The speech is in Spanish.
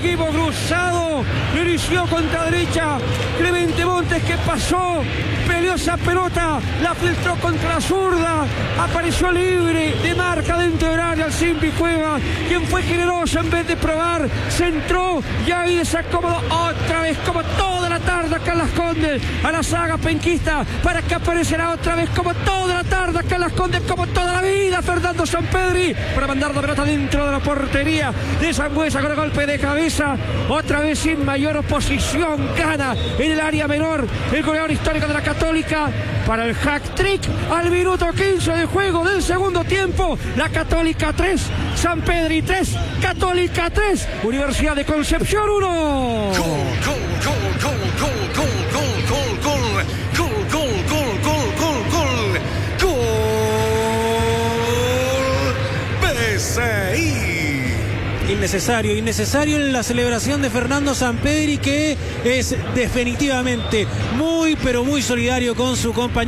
equipo cruzado, lo inició contra derecha, Clemente Montes que pasó, peleó esa pelota, la filtró contra la zurda, apareció libre de marca dentro del área el Simbi Cueva, quien fue generoso en vez de probar, centró y ahí se acomodó otra vez como toda la tarde acá en Las Condes, a la saga penquista, para que aparecerá otra vez como toda la tarde acá en Las Condes, como toda la vida, Fernando Sampedri, para mandar la pelota dentro de la portería de Sangüesa con el golpe de cabeza, otra vez sin mayor oposición, gana en el área menor el goleador histórico de la Católica para el hack-trick al minuto 15 de juego del segundo tiempo. La Católica 3, Sampedri 3, Católica 3, Universidad de Concepción 1. Gol, gol, gol, gol, gol, gol, gol, gol, gol, gol, gol, gol, gol, gol, gol, PSI. Innecesario en la celebración de Fernando Sampedri, que es definitivamente muy pero muy solidario con su compañero.